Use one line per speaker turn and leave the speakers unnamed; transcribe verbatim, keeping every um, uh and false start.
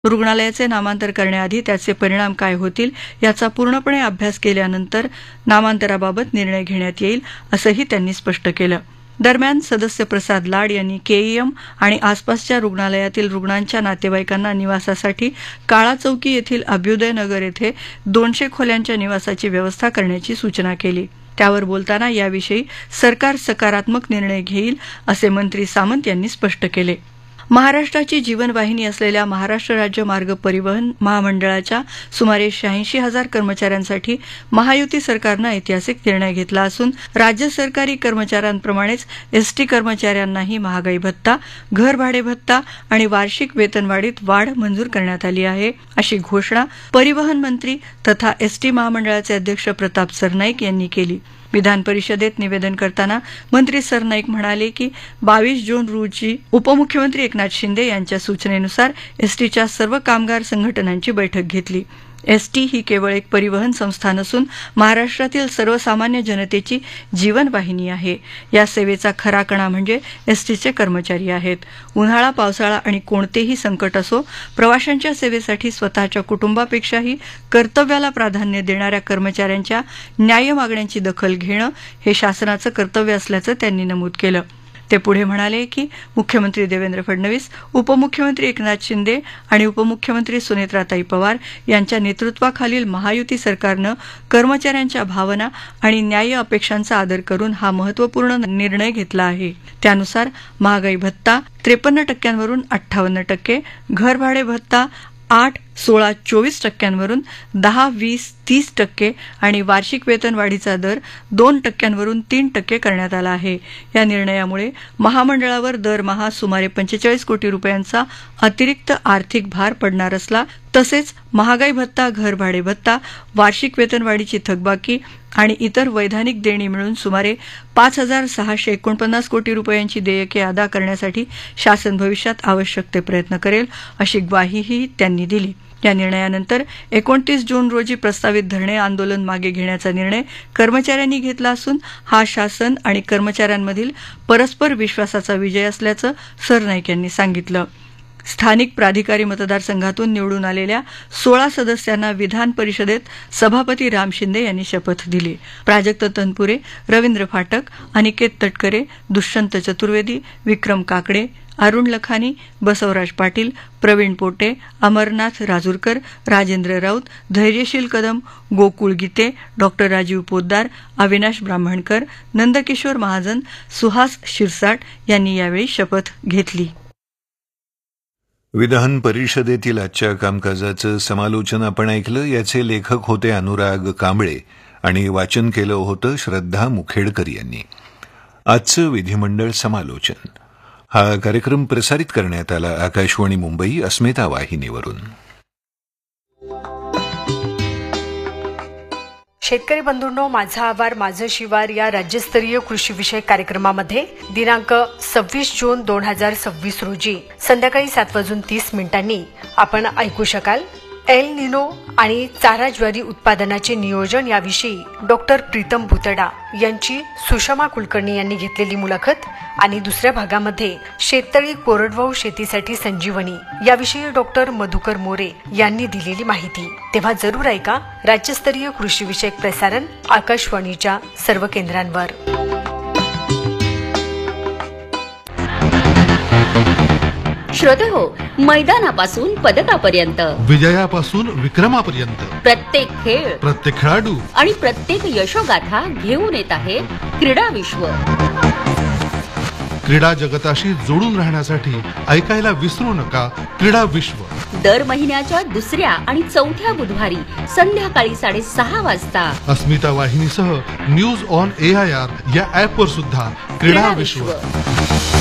रुग्णालयाचे नामांतर करण्याआधी त्याचे परिणाम काय होतील याचा पूर्णपणे अभ्यास केल्यानंतर नामांतराबाबत निर्णय घेण्यात येईल असंही त्यांनी स्पष्ट केलं. दरम्यान सदस्य प्रसाद लाड यांनी केईएम आणि आसपासच्या रुग्णालयातील रुग्णांच्या नातेवाईकांना निवासासाठी काळा चौकी येथील अभ्युदय नगर येथे दोनशे खोल्यांच्या निवासाची व्यवस्था करण्याची सूचना केली. त्यावर बोलताना याविषयी सरकार सकारात्मक निर्णय घेईल असे मंत्री सामंत यांनी स्पष्ट केले. महाराष्ट्राची जीवनवाहिनी असलेल्या महाराष्ट्र राज्य मार्ग परिवहन महामंडळाच्या सुमारे शहाऐंशी हजार कर्मचाऱ्यांसाठी महायुती सरकारनं ऐतिहासिक निर्णय घेतला असून राज्य सरकारी कर्मचाऱ्यांप्रमाणेच एसटी कर्मचाऱ्यांनाही महागाई भत्ता, घरभाडे भत्ता आणि वार्षिक वेतनवाढीत वाढ मंजूर करण्यात आली आहे, अशी घोषणा परिवहन मंत्री तथा एसटी महामंडळाचे अध्यक्ष प्रताप सरनाईक यांनी केली. विधान परिषदेत निवेदन करताना मंत्री सरनाईक म्हणाले की बावीस जून रोजी उपमुख्यमंत्री एकनाथ शिंदे यांच्या सूचनेनुसार एसटीच्या सर्व कामगार संघटनांची बैठक घेतली. एसटी ही केवळ एक परिवहन संस्था नसून महाराष्ट्रातील सर्वसामान्य जनतेची जीवनवाहिनी आहे. या सेवेचा खरा कणा म्हणजे एसटीचे कर्मचारी आहेत. उन्हाळा, पावसाळा आणि कोणतेही संकट असो, प्रवाशांच्या सेवेसाठी स्वतःच्या कुटुंबापेक्षाही कर्तव्याला प्राधान्य देणाऱ्या कर्मचाऱ्यांच्या न्याय मागण्यांची दखल घेणं हे शासनाचं कर्तव्य असल्याचं त्यांनी नमूद केलं. ते पुढे म्हणाले की मुख्यमंत्री देवेंद्र फडणवीस, उपमुख्यमंत्री एकनाथ शिंदे आणि उपमुख्यमंत्री सुनेत्राताई पवार यांच्या नेतृत्वाखालील महायुती सरकारनं कर्मचाऱ्यांच्या भावना आणि न्याय्य अपेक्षांचा आदर करून हा महत्त्वपूर्ण निर्णय घेतला आहे. त्यानुसार महागाई भत्ता त्रेपन्न टक्क्यांवरून अठ्ठावन्न टक्के, घरभाडे भत्ता आठ सोळा चोवीस टक्क्यांवरून दहा वीस तीस टक्के आणि वार्षिक वेतन वाढीचा दर दोन टक्क्यांवरून तीन टक्के करण्यात आला आहे. या निर्णयामुळे महामंडळावर दरमहा सुमारे पंचेचाळीस कोटी रुपयांचा अतिरिक्त आर्थिक भार पडणार असला तसेच महागाई भत्ता, घरभाडे भत्ता, वार्षिक वेतनवाढीची थकबाकी आणि इतर वैधानिक देणी मिळून सुमारे पाच हजार सहाशे एकोणपन्नास कोटी रुपयांची देयके अदा करण्यासाठी शासन भविष्यात आवश्यक ते प्रयत्न करेल, अशी ग्वाहीही त्यांनी दिली. या निर्णयानंतर एकोणतीस जून रोजी प्रस्तावित धरणे आंदोलन मागे घेण्याचा निर्णय कर्मचाऱ्यांनी घेतला असून हा शासन आणि कर्मचाऱ्यांमधील परस्पर विश्वासाचा विजय असल्याचं सरनाईक यांनी सांगितलं. स्थानिक प्राधिकारी मतदारसंघातून निवडून आलेल्या सोळा सदस्यांना विधान परिषदेत सभापती राम शिंदे यांनी शपथ दिली. प्राजक्त तनपुरे, रवींद्र फाटक, अनिकेत तटकरे, दुष्यंत चतुर्वेदी, विक्रम काकडे, अरुण लखानी, बसवराज पाटील, प्रवीण पोटे, अमरनाथ राजूरकर, राजेंद्र राऊत, धैर्यशील कदम, गोकुळ गीते, डॉक्टर राजीव पोद्दार, अविनाश ब्राह्मणकर, नंदकिशोर महाजन, सुहास शिरसाट यांनी यावेळी शपथ घेतली.
विधान परिषदेतील आजच्या कामकाजाचं समालोचन आपण ऐकलं. याचे लेखक होते अनुराग कांबळे आणि वाचन केलं होतं श्रद्धा मुखेडकर यांनी. आजचं विधिमंडळ समालोचन हा कार्यक्रम प्रसारित करण्यात आला आकाशवाणी मुंबई अस्मिता वाहिनीवरून.
शेतकरी बंधूंनो, माझा आवार माझं शिवार या राज्यस्तरीय कृषीविषयक कार्यक्रमामध्ये दिनांक सव्वीस जून दोन हजार सव्वीस रोजी संध्याकाळी सात वाजून तीस मिनिटांनी आपण ऐकू शकाल एल निनो आणि चारा ज्वारी उत्पादनाचे नियोजन याविषयी डॉक्टर प्रीतम भुतडा यांची सुषमा कुलकर्णी यांनी घेतलेली मुलाखत आणि दुसऱ्या भागामध्ये शेततळी कोरडवाहू शेतीसाठी संजीवनी याविषयी डॉक्टर मधुकर मोरे यांनी दिलेली माहिती. तेव्हा जरूर ऐका राज्यस्तरीय कृषीविषयक प्रसारण आकाशवाणीच्या सर्व केंद्रांवर.
श्रोते हो, मैदानापासून पदकापर्यंत,
विजयापासून विक्रमापर्यंत
प्रत्येक खेळ,
प्रत्येक खेळाडू आणि
प्रत्येक यशोगाथा घेऊन येत आहे क्रीडा विश्व.
क्रीडा जगताशी जोडून राहण्यासाठी ऐकायला विसरू नका क्रीडा विश्व.
दर महिन्याच्या दुसऱ्या आणि चौथ्या बुधवारी संध्याकाळी साडेसहा वाजता
अस्मिता वाहिनीसह news on A I R या ऍपवर सुद्धा क्रीडा विश्व.